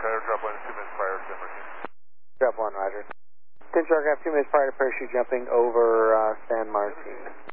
Cutter, drop 1 2 minutes prior to San Martin. Drop 1, roger. 10 Shark, 2 minutes prior to parachute jumping over San Martin.